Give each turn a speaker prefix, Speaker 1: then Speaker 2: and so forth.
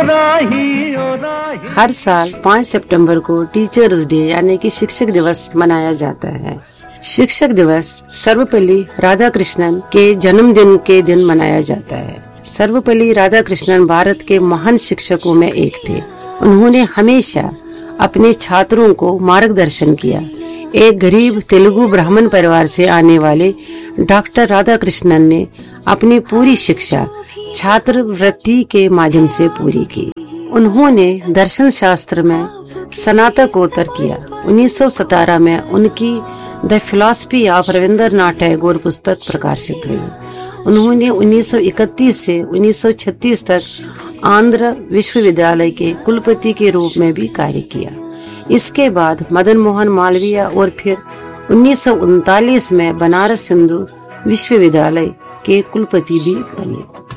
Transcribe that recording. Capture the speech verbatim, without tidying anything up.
Speaker 1: हर साल पाँच सितंबर को टीचर्स डे यानी कि शिक्षक दिवस मनाया जाता है। शिक्षक दिवस सर्वपल्ली राधाकृष्णन के जन्मदिन के दिन मनाया जाता है। सर्वपल्ली राधाकृष्णन भारत के महान शिक्षकों में एक थे। उन्होंने हमेशा अपने छात्रों को मार्गदर्शन किया। एक गरीब तेलुगु ब्राह्मण परिवार से आने वाले डॉक्टर राधाकृष्णन ने अपनी पूरी शिक्षा छात्रवृत्ति के माध्यम से पूरी की। उन्होंने दर्शन शास्त्र में स्नातकोत्तर किया। उन्नीस सौ सत्रह में उनकी the philosophy of Rabindranath Tagore पुस्तक प्रकाशित हुई। उन्होंने उन्नीस सौ इकतीस से उन्नीस सौ छत्तीस तक आंध्र विश्वविद्यालय के कुलपति के रूप में भी कार्य किया। इसके बाद मदन मोहन मालवीय और फिर उन्नीस सौ उनतालीस में बनारस हिंदू विश्वविद्यालय के कुलपति भी बने।